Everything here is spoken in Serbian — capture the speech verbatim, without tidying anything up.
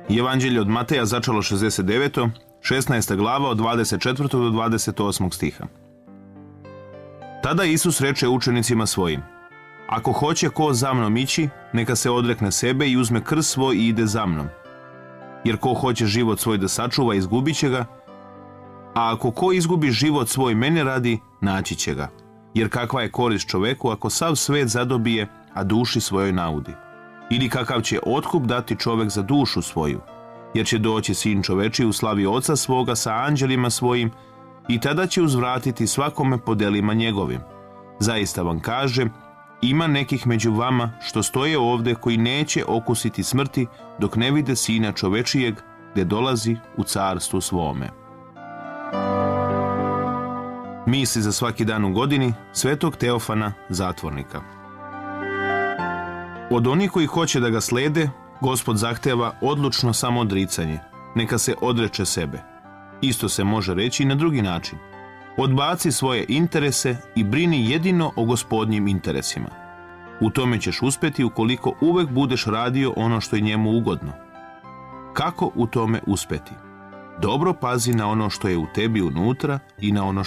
Evanđelje od Mateja začelo šezdeset deveto, šesnaesta glava od dvadeset četvrtog do dvadeset osmog stiha. Tada Isus reče učenicima svojim: Ako hoće ko za mnom ići, neka se odrekne sebe i uzme krst svoj i ide za mnom. Jer ko hoće život svoj da sačuva, izgubit će ga, a ako ko izgubi život svoj mene radi, naći će ga. Jer kakva je korist čoveku ako sav svet zadobije, a duši svojoj naudi? Ili kakav će otkup dati čovek za dušu svoju? Jer će doći sin čovečiji u slavi oca svoga sa anđelima svojim i tada će uzvratiti svakome po delima njegovim. Zaista vam kažem, ima nekih među vama što stoje ovde koji neće okusiti smrti dok ne vide sina čovečijeg gde dolazi u carstvu svome. Misli za svaki dan u godini svetog Teofana Zatvornika. Od onih koji hoće da ga slede, Gospod zahteva odlučno samoodricanje, neka se odreče sebe. Isto se može reći i na drugi način. Odbaci svoje interese i brini jedino o Gospodnjim interesima. U tome ćeš uspeti ukoliko uvek budeš radio ono što je njemu ugodno. Kako u tome uspeti? Dobro pazi na ono što je u tebi unutra i na ono što